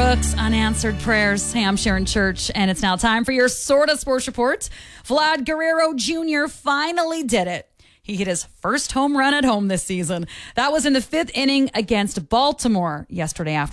books, unanswered prayers. Hey, I'm Sharon Church, and it's now time for your Sorta Sports Report. Vlad Guerrero Jr. finally did it. He hit his first home run at home this season. That was in the 5th inning against Baltimore yesterday afternoon.